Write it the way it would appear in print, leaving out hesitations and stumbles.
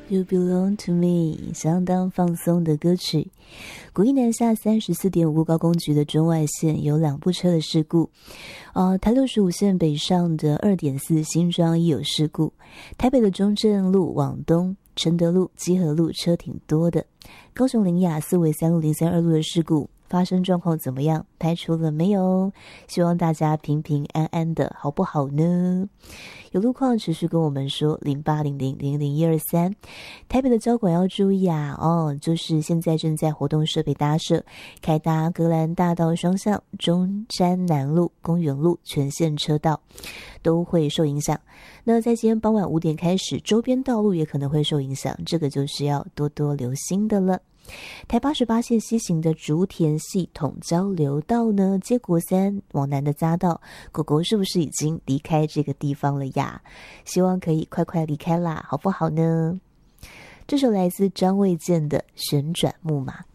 You belong to me， 相当放松的歌曲。古意南下34.5高工局的中外线有2部车的事故，台65线北上的2.4新庄亦有事故，台北的中正路往东、承德路、基河路车挺多的，高雄林雅四维3路、032路的事故。发生状况怎么样？排除了没有？希望大家平平安安的，好不好呢？有路况持续跟我们说0800000123，台北的交管要注意啊！就是现在正在活动设备搭设，凯达格兰大道双向、中山南路、公园路全线车道都会受影响。那在今天傍晚5点开始，周边道路也可能会受影响，这个就是要多多留心的了。台88线西行的竹田系统交流道呢，接国3往南的匝道，狗狗是不是已经离开这个地方了呀？希望可以快快离开啦，好不好呢？这首来自张卫健的旋转木马。